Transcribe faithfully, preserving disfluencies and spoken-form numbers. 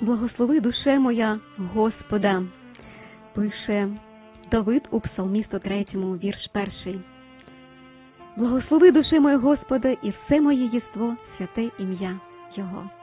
Благослови, душе моя, Господа, пише Давид у Псалмі сто третьому, вірш перший. Благослови, душе моя, Господа, і все моє єство, святе ім'я Його.